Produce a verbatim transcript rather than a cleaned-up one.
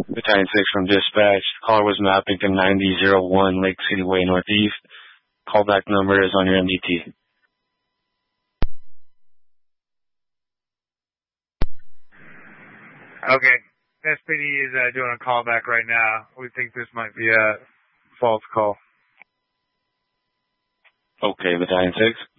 Battalion six from dispatch. Caller was mapping to ninety oh one Lake City Way Northeast. Callback number is on your M D T. Okay. S P D is uh, doing a callback right now. We think this might be a false call. Okay, Battalion six.